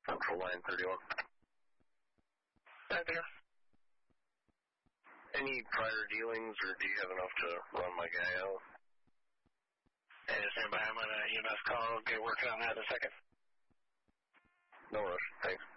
Central line 31. Right there. Any prior dealings, or do you have enough to run my guy out? Hey, stand by. I'm on a EMS call. Get working on that in a second. No rush. Thanks.